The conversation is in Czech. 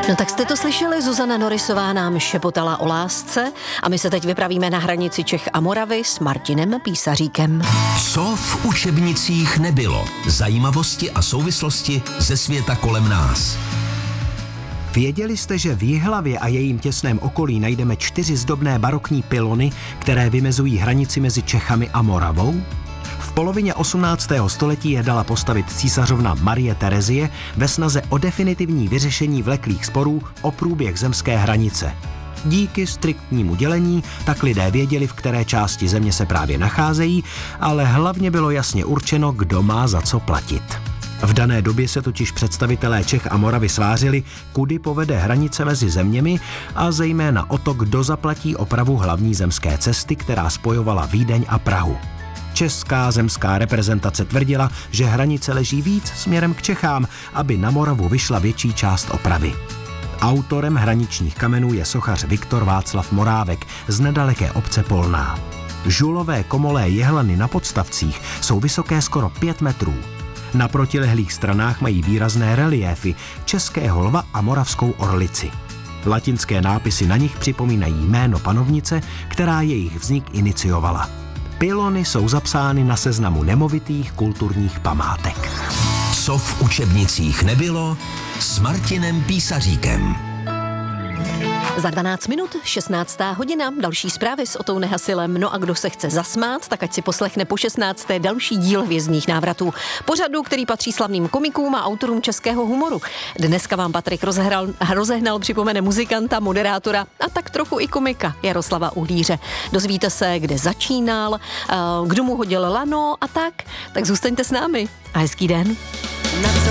No tak jste to slyšeli, Zuzana Norisová nám šepotala o lásce a my se teď vypravíme na hranici Čech a Moravy s Martinem Písaříkem. Co v učebnicích nebylo? Zajímavosti a souvislosti ze světa kolem nás. Věděli jste, že v Jihlavě a jejím těsném okolí najdeme 4 zdobné barokní pylony, které vymezují hranici mezi Čechami a Moravou? V polovině 18. století je dala postavit císařovna Marie Terezie ve snaze o definitivní vyřešení vleklých sporů o průběh zemské hranice. Díky striktnímu dělení tak lidé věděli, v které části země se právě nacházejí, ale hlavně bylo jasně určeno, kdo má za co platit. V dané době se totiž představitelé Čech a Moravy svářili, kudy povede hranice mezi zeměmi a zejména o to, kdo zaplatí opravu hlavní zemské cesty, která spojovala Vídeň a Prahu. Česká zemská reprezentace tvrdila, že hranice leží víc směrem k Čechám, aby na Moravu vyšla větší část opravy. Autorem hraničních kamenů je sochař Viktor Václav Morávek z nedaleké obce Polná. Žulové komolé jehlany na podstavcích jsou vysoké skoro 5 metrů. Na protilehlých stranách mají výrazné reliéfy českého lva a moravskou orlici. Latinské nápisy na nich připomínají jméno panovnice, která jejich vznik iniciovala. Pylony jsou zapsány na seznamu nemovitých kulturních památek. Co v učebnicích nebylo? S Martinem Písaříkem. Za 12 minut, 16. hodina, další zprávy s Otou Nehasilem. No a kdo se chce zasmát, tak ať si poslechne po 16. další díl Hvězdných návratů. Pořadu, který patří slavným komikům a autorům českého humoru. Dneska vám Patrik rozehnal, připomene muzikanta, moderátora a tak trochu i komika Jaroslava Uhlíře. Dozvíte se, kde začínal, kdo mu hodil lano a tak. Tak zůstaňte s námi a hezký den.